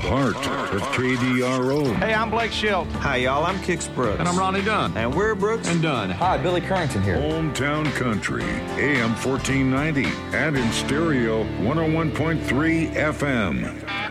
heart of KDRO. Hey, I'm Blake Shelton. Hi, y'all. I'm Kix Brooks. And I'm Ronnie Dunn. And we're Brooks and Dunn. Hi, Billy Currington here. Hometown Country, AM 1490, and in stereo 101.3 FM.